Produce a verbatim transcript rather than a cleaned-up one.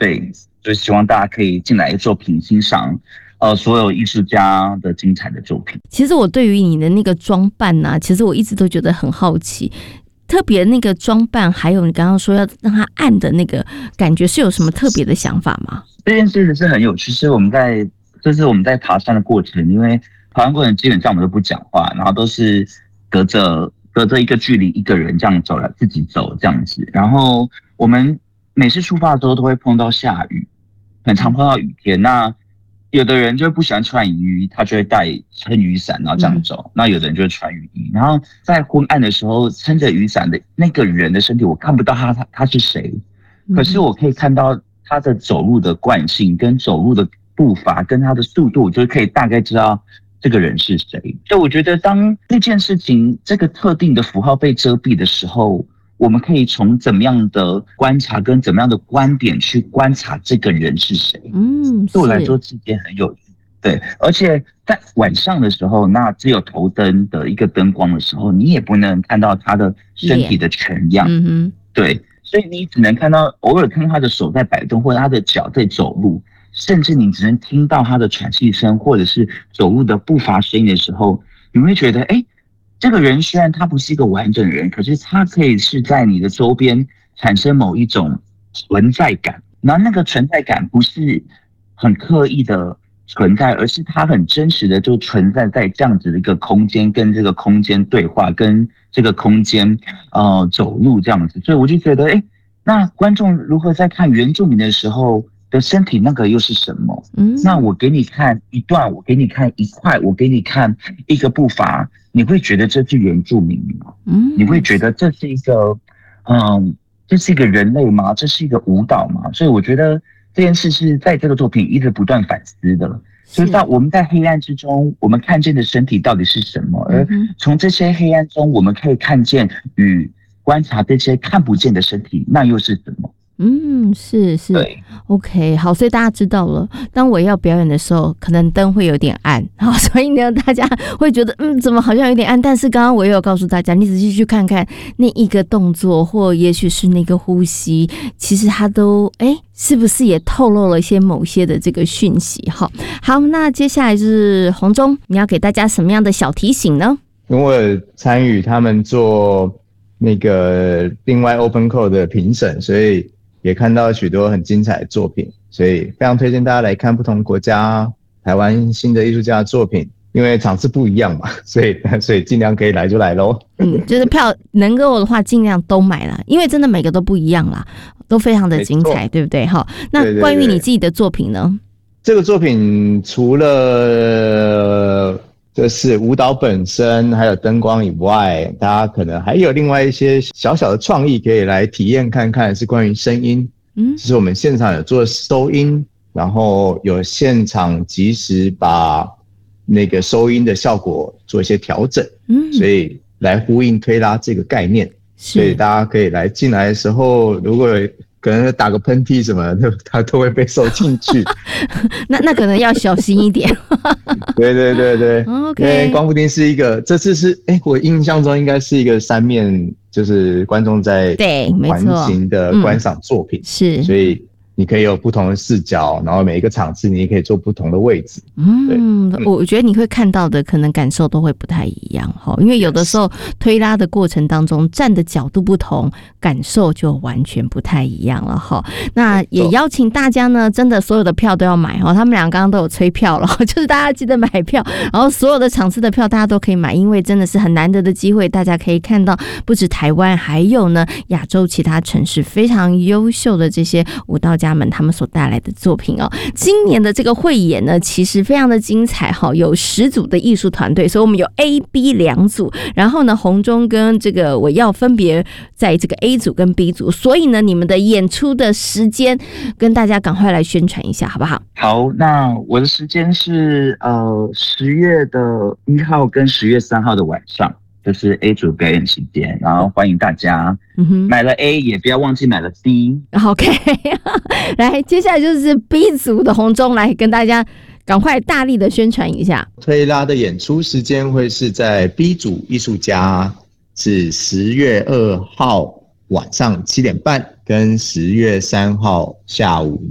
对，就希望大家可以进来作品欣赏。呃，所有艺术家的精彩的作品。 其实我对于你的那个装扮啊，其实我一直都觉得很好奇，特别那个装扮，还有你刚刚说要让它暗的那个感觉，是有什么特别的想法吗？ 这件事是很有趣，是我们在就是我们在爬山的过程，因为爬山过程基本上我们都不讲话，然后都是隔着隔着一个距离，一个人这样走了，自己走这样子。然后我们每次出发的时候都会碰到下雨，很常碰到雨天。那有的人就不喜欢穿雨衣，他就会带撑雨伞，然后这样走。嗯、那有的人就会穿雨衣，然后在昏暗的时候，撑着雨伞的那个人的身体，我看不到他他他是谁，可是我可以看到他的走路的惯性、跟走路的步伐、跟他的速度，就可以大概知道这个人是谁。所以我觉得，当这件事情这个特定的符号被遮蔽的时候，我们可以从怎么样的观察跟怎么样的观点去观察这个人是谁。嗯，对我来说是一件很有趣。对，而且在晚上的时候，那只有头灯的一个灯光的时候，你也不能看到他的身体的全样。嗯哼，对，所以你只能看到偶尔看到他的手在摆动，或者他的脚在走路，甚至你只能听到他的喘气声，或者是走路的步伐声音的时候，你会觉得，哎。这个人虽然他不是一个完整的人，可是他可以是在你的周边产生某一种存在感。然后那个存在感不是很刻意的存在，而是他很真实的就存在在这样子的一个空间，跟这个空间对话，跟这个空间呃走路这样子。所以我就觉得，哎，那观众如何在看原住民的时候的身体那个又是什么？嗯，那我给你看一段，我给你看一块，我给你看一个步伐。你会觉得这是原住民吗？嗯，你会觉得这是一个，嗯，这是一个人类吗？这是一个舞蹈吗？所以我觉得这件事是在这个作品一直不断反思的。就是到我们在黑暗之中，我们看见的身体到底是什么？而从这些黑暗中，我们可以看见与观察这些看不见的身体，那又是什么？ 嗯，是是 ，OK， 好，所以大家知道了。当我要表演的时候，可能灯会有点暗，好，所以呢，大家会觉得，嗯，怎么好像有点暗？但是刚刚我也有告诉大家，你仔细去看看那一个动作，或也许是那个呼吸，其实它都，哎，是不是也透露了一些某些的这个讯息？哈，好，那接下来是洪忠，你要给大家什么样的小提醒呢？ 因为我有参与他们做那个另外 Open Code 的评审，所以也看到许多很精彩的作品，所以非常推荐大家来看不同国家、台湾新的艺术家的作品，因为场次不一样嘛，所以所以尽量可以来就来咯。 嗯，就是票能够的话，尽量都买了，因为真的每个都不一样啦，都非常的精彩，对不对？好，那关于你自己的作品呢？对对对， 这个作品除了就是舞蹈本身还有灯光以外，大家可能还有另外一些小小的创意可以来体验看看，是关于声音。嗯，其实我们现场有做收音，然后有现场即时把那个收音的效果做一些调整。嗯，所以来呼应推拉这个概念，所以大家可以来进来的时候，如果可能打个喷嚏什么的，它都会被收进去。 那那可能要小心一点。 对对对对 ，OK。 因为光复町是一个，这次是哎、欸，我印象中应该是一个三面，就是观众在环形的观赏作品， 是、嗯， 所以你可以有不同的视角，然后每一个场次你也可以做不同的位置。 嗯，我觉得你会看到的可能感受都会不太一样哈，因为有的时候推拉的过程当中站的角度不同，感受就完全不太一样了哈。那也邀请大家呢，真的所有的票都要买哈，他们俩刚刚都有催票了，就是大家记得买票，然后所有的场次的票大家都可以买，因为真的是很难得的机会，大家可以看到不止台湾，还有呢亚洲其他城市非常优秀的这些舞蹈家们他们所带来的作品哦。今年的这个汇演呢，其实非常的精彩哈，有十组的艺术团队，所以我们有 A、B 两组，然后呢，洪忠跟这个我要分别在这个 A 组跟 B 组，所以呢，你们的演出的时间跟大家赶快来宣传一下，好不好？ 好，那我的时间是呃十月的一号跟十月三号的晚上。就是 A 组表演期间，然后欢迎大家、嗯、买了 A 也不要忘记买了 B。OK， 来，接下来就是 B 组的洪忠来跟大家赶快大力的宣传一下。 推拉的演出时间会是在 B 组艺术家，是十月二号晚上七点半，跟十月三号下午